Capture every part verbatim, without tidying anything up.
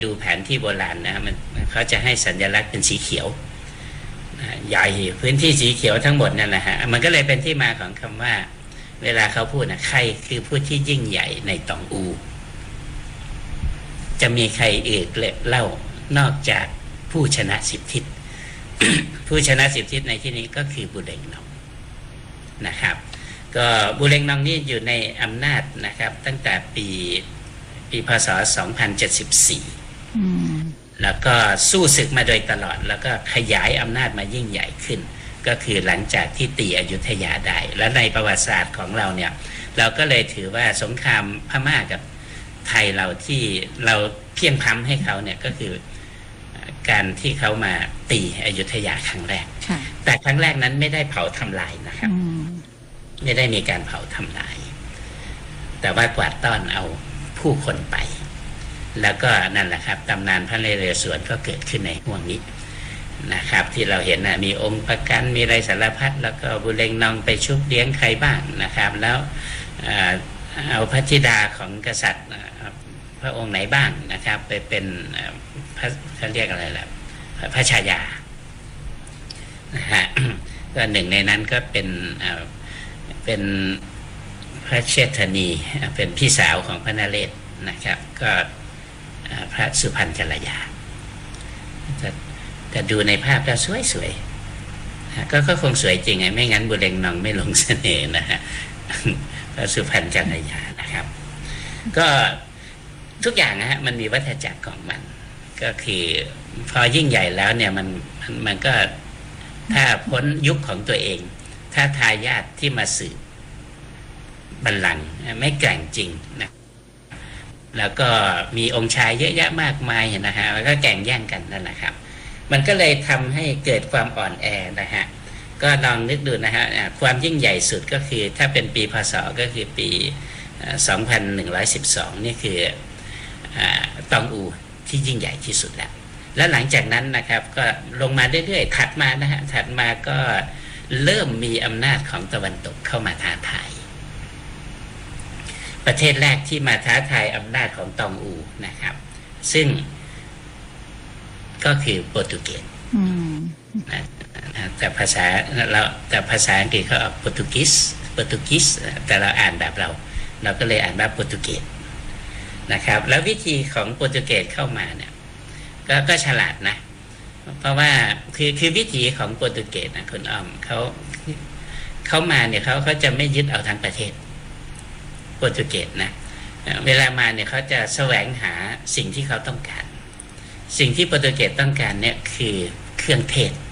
ดูแผนที่โบราณนะมันเขาจะให้สัญลักษณ์เป็นสีเขียวใหญ่พื้นที่สีเขียวทั้งหมดนั่นแหละฮะมันก็เลยเป็นที่มาของคำว่าเวลาเขาพูดนะใครคือผู้ที่ยิ่งใหญ่ในตองอูจะมีใครอื่นเล่านอกจากผู้ชนะสิบทิศ ผู้ชนะสิบทิศในที่นี้ก็คือบุเรงนองนะครับก็บุเรงนองนี่อยู่ในอำนาจนะครับตั้งแต่ปีปีพศสองพันเจ็ดสิบสี่แล้วก็สู้ศึกมาโดยตลอดแล้วก็ขยายอำนาจมายิ่งใหญ่ขึ้นก็คือหลังจากที่ตีอยุธยาได้และในประวัติศาสตร์ของเราเนี่ยเราก็เลยถือว่าสงครามพม่ากับไทยเราที่เราเพียงพำให้เขาเนี่ยก็คือการที่เขามาตีอยุธยาครั้งแรกแต่ครั้งแรกนั้นไม่ได้เผาทำลายนะครับไม่ได้มีการเผาทำลายแต่ว่ากวาดต้อนเอาผู้คนไปแล้วก็นั่นแหละครับตำนานพระนเรศวรก็เกิดขึ้นในห่วงนี้นะครับที่เราเห็นนะมีองค์ประกันมีอะไรสารพัดแล้วก็บุเรงนองไปชุบเลี้ยงใครบ้างนะครับแล้วเอาพระธิดาของกษัตริย์พระองค์ไหนบ้างนะครับไปเป็นพระเขาเรียกอะไรล่ะพระชายานะฮะก็หนึ่งในนั้นก็เป็นเป็นพระเชษฐนีเป็นพี่สาวของพระนเรศนะครับก็พระสุพรรณกัลยาแต่ดูในภาพแล้วสวยๆก็ก็คงสวยจริงไงไม่งั้นบุเรงนองไม่ลงเสน่ห์นะฮะพระสุพรรณกัลยานะครับก็ทุกอย่างนะฮะมันมีวัฏจักรของมันก็คือพอยิ่งใหญ่แล้วเนี่ยมันมันมันก็ถ้าพ้นยุคของตัวเองถ้าทายาทที่มาสืบบัลลังก์ไม่แกร่งจริงนะแล้วก็มีองค์ชายเยอะแยะมากมายนะฮะแล้วก็แข่งแย่งกันนั่นแหละครับมันก็เลยทำให้เกิดความอ่อนแอนะฮะก็ลองนึกดูนะฮะความยิ่งใหญ่สุดก็คือถ้าเป็นปีพศก็คือปีสองพันหนึ่งร้อยสิบสองนี่คือตองอูที่ยิ่งใหญ่ที่สุดแล้วแล้วหลังจากนั้นนะครับก็ลงมาเรื่อยๆถัดมานะฮะถัดมาก็เริ่มมีอำนาจของตะวันตกเข้ามาท้าทายประเทศแรกที่มาท้าทายอำนาจของตองอูนะครับซึ่งก็คือโปรตุเกสนะแต่ภาษาเราแต่ภาษาอังกฤษเขาออกโปรตุกิสโปรตุกิสแต่เราอ่านแบบเราเราก็เลยอ่านว่าโปรตุเกสนะครับแล้ววิธีของโปรตุเกสเข้ามาเนี่ยก็ก็ฉลาดนะเพราะว่าคือคือวิธีของโปรตุเกสนะคุณอ้อมเขาเขามาเนี่ยเขาเขาจะไม่ยึดเอาทั้งประเทศโปรตุเกสนะเวลามาเนี่ยเขาจะแสวงหาสิ่งที่เขาต้องการสิ่งที่โปรตุเกสต้องการเนี่ยคือเครื่องเทศ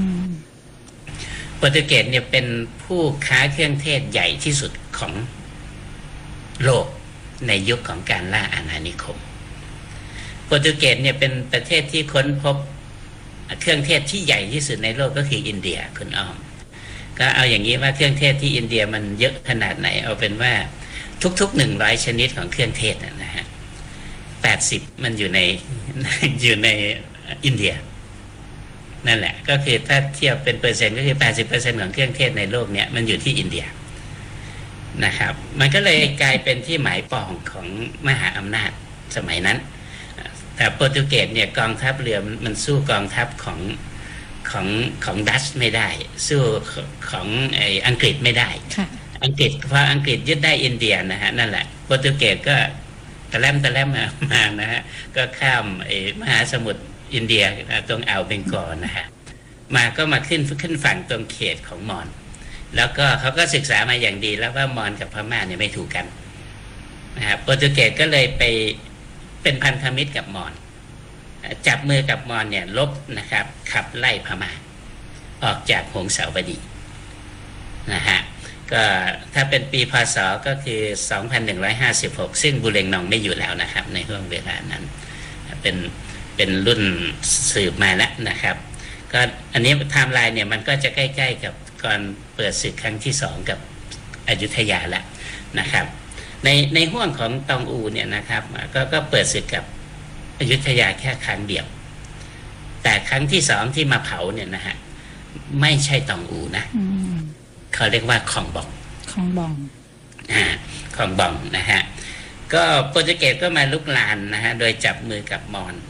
โปรตุเกสเนี่ยเป็นผู้ค้าเครื่องเทศใหญ่ที่สุดของโลกในยุคของการล่าอาณานิคมโปรตุเกสเนี่ยเป็นประเทศที่ค้นพบเครื่องเทศที่ใหญ่ที่สุดในโลกก็คืออินเดียคุณอ้อมก็เอาอย่างนี้ว่าเครื่องเทศที่อินเดียมันเยอะขนาดไหนเอาเป็นว่าทุกๆหนึ่งร้อยชนิดของเครื่องเทศนะฮะแปดสิบมันอยู่ในอยู่ในอินเดียนั่นแหละก็คือถ้าเทียบเป็นเปอร์เซ็นต์ก็คือ แปดสิบเปอร์เซ็นต์ ของเครื่องเทศในโลกเนี้ยมันอยู่ที่อินเดียนะครับมันก็เลยกลายเป็นที่หมายปองของมหาอำนาจสมัยนั้นแต่โปรตุเกสเนี่ยกองทัพเรือมันสู้กองทัพของของของดัชไม่ได้สู้ของไอ้อังกฤษไม่ได้อังกฤษพออังกฤษยึดได้อินเดียนะฮะนั่นแหละโปรตุเกสก็ตะแลมตะแลมมามานะฮะก็ข้ามไอ้มหาสมุทรอินเดียตรงอ่าวเบงกอลนะฮะมาก็มาขึ้นขึ้นฝั่งตรงเขตของมอญแล้วก็เขาก็ศึกษามาอย่างดีแล้วว่ามอญกับพม่าเนี่ยไม่ถูกกันนะฮะโปรตุเกสก็เลยไปเป็นพันธมิตรกับมอญจับมือกับมอญเนี่ยลบนะครับขับไล่พม่าออกจากหงสาวดีนะฮะก็ถ้าเป็นปีพศก็คือ สองพันหนึ่งร้อยห้าสิบหก ซึ่งบุเรงนองไม่อยู่แล้วนะครับในช่วงเวลานั้นเป็นเป็นรุ่นสืบมาแล้วนะครับก็อันนี้ไทม์ไลน์เนี่ยมันก็จะใกล้ๆกับก่อนเปิดศึกครั้งที่สองกับอยุธยาแล้วนะครับในในห่วงของตองอูเนี่ยนะครับก็ก็เปิดศึกกับอยุธยาแค่ครั้งเดียวแต่ครั้งที่สองที่มาเผาเนี่ยนะฮะไม่ใช่ตองอูนะเขาเรียกว่าคองบองคองบองอ่าคองบองนะฮะก็โปรตุเกสก็มาลุกลานนะฮะโดยจับมือกับมอญ